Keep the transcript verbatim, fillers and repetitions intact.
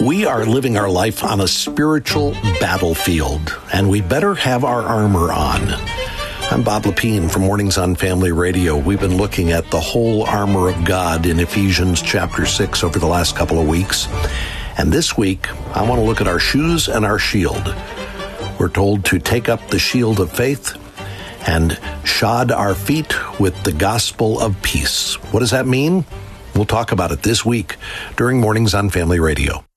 We are living our life on a spiritual battlefield, and we better have our armor on. I'm Bob Lepine from Mornings on Family Radio. We've been looking at the whole armor of God in Ephesians chapter six over the last couple of weeks. And this week, I want to look at our shoes and our shield. We're told to take up the shield of faith and shod our feet with the gospel of peace. What does that mean? We'll talk about it this week during Mornings on Family Radio.